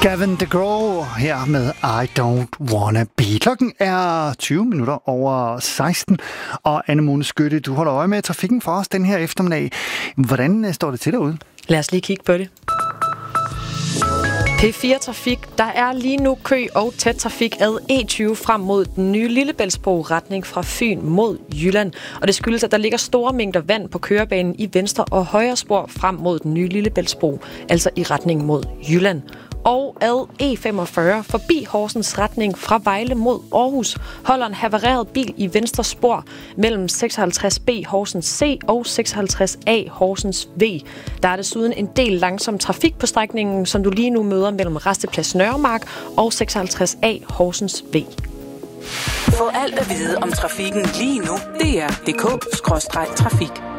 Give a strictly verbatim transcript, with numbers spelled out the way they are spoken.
Gavin DeGraw her med I Don't Wanna Be. Klokken er tyve minutter over seksten, og Anne-Mone Skytte, du holder øje med trafikken for os den her eftermiddag. Hvordan står det til derude? Lad os lige kigge på det. P fire Trafik. Der er lige nu kø og tæt trafik ad E tyve frem mod den nye Lillebæltsbro retning fra Fyn mod Jylland. Og det skyldes, at der ligger store mængder vand på kørebanen i venstre og højre spor frem mod den nye Lillebæltsbro, altså i retning mod Jylland. Og ad E femogfyrre forbi Horsens retning fra Vejle mod Aarhus holder en havareret bil i venstre spor mellem seksoghalvtreds B Horsens C og seksoghalvtreds A Horsens V. Der er desuden en del langsom trafik på strækningen, som du lige nu møder mellem Rasteplads Nørremark og seksoghalvtreds A Horsens V. Få alt at vide om trafikken lige nu. D R punktum D K skråstreg trafik.